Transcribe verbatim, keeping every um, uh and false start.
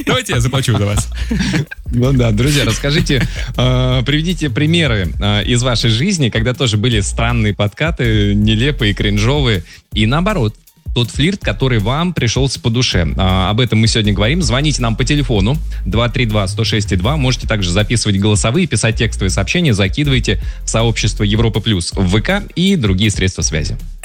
Давайте я заплачу за вас. Ну да, друзья, расскажите, э, приведите примеры э, из вашей жизни, когда тоже были странные подкаты, нелепые, кринжовые, и наоборот, тот флирт, который вам пришелся по душе. А, об этом мы сегодня говорим. Звоните нам по телефону два три два сто шесть два. Можете также записывать голосовые, писать текстовые сообщения, закидывайте в сообщество Европа Плюс в ВК и другие средства связи.